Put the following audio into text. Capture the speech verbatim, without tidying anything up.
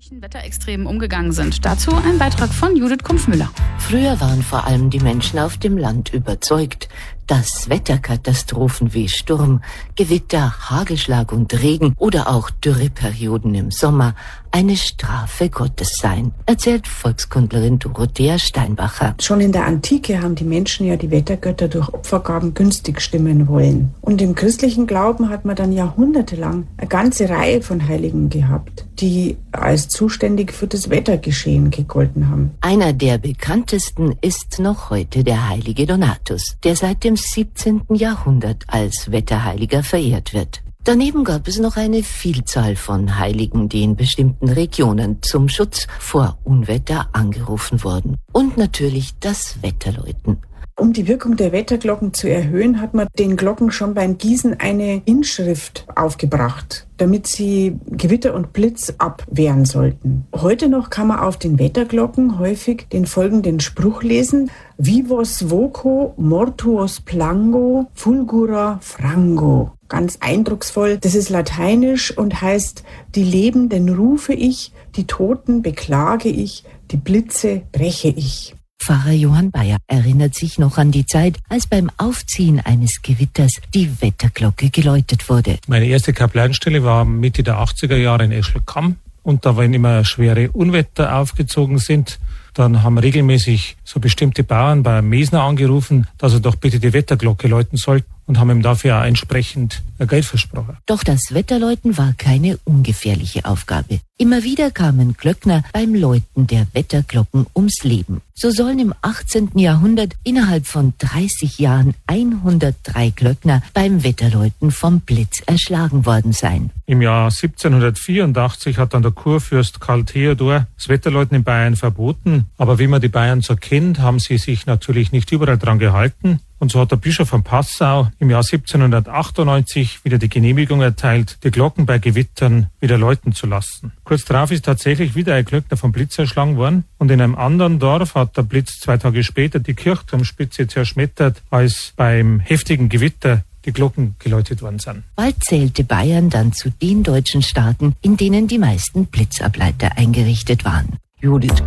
solchen Wetterextremen umgegangen sind. Dazu ein Beitrag von Judith Kumpfmüller. Früher waren vor allem die Menschen auf dem Land überzeugt, dass Wetterkatastrophen wie Sturm, Gewitter, Hagelschlag und Regen oder auch Dürreperioden im Sommer eine Strafe Gottes seien, erzählt Volkskundlerin Dorothea Steinbacher. Schon in der Antike haben die Menschen ja die Wettergötter durch Opfergaben günstig stimmen wollen. Und im christlichen Glauben hat man dann jahrhundertelang eine ganze Reihe von Heiligen gehabt, die als zuständig für das Wettergeschehen gegolten haben. Einer der bekanntesten ist noch heute der heilige Donatus, der seit dem siebzehnten Jahrhundert als Wetterheiliger verehrt wird. Daneben gab es noch eine Vielzahl von Heiligen, die in bestimmten Regionen zum Schutz vor Unwetter angerufen wurden. Und natürlich das Wetterläuten. Um die Wirkung der Wetterglocken zu erhöhen, hat man den Glocken schon beim Gießen eine Inschrift aufgebracht, damit sie Gewitter und Blitz abwehren sollten. Heute noch kann man auf den Wetterglocken häufig den folgenden Spruch lesen: Vivos voco, mortuos plango, fulgura frango. Ganz eindrucksvoll. Das ist lateinisch und heißt: Die Lebenden rufe ich, die Toten beklage ich, die Blitze breche ich. Pfarrer Johann Bayer erinnert sich noch an die Zeit, als beim Aufziehen eines Gewitters die Wetterglocke geläutet wurde. Meine erste Kaplanstelle war Mitte der achtziger Jahre in Eschelkamm. Und da, wenn immer schwere Unwetter aufgezogen sind, dann haben regelmäßig so bestimmte Bauern bei Mesner angerufen, dass er doch bitte die Wetterglocke läuten soll, und haben ihm dafür auch entsprechend Geld versprochen. Doch das Wetterläuten war keine ungefährliche Aufgabe. Immer wieder kamen Glöckner beim Läuten der Wetterglocken ums Leben. So sollen im achtzehnten Jahrhundert innerhalb von dreißig Jahren hundertdrei Glöckner beim Wetterläuten vom Blitz erschlagen worden sein. Im Jahr siebzehnhundertvierundachtzig hat dann der Kurfürst Karl Theodor das Wetterläuten in Bayern verboten. Aber wie man die Bayern so kennt, haben sie sich natürlich nicht überall dran gehalten. Und so hat der Bischof von Passau im Jahr siebzehnhundertachtundneunzig wieder die Genehmigung erteilt, die Glocken bei Gewittern wieder läuten zu lassen. Kurz darauf ist tatsächlich wieder ein Glöckner vom Blitz erschlagen worden. Und in einem anderen Dorf hat der Blitz zwei Tage später die Kirchturmspitze zerschmettert, als beim heftigen Gewitter die Glocken geläutet worden sind. Bald zählte Bayern dann zu den deutschen Staaten, in denen die meisten Blitzableiter eingerichtet waren. Judith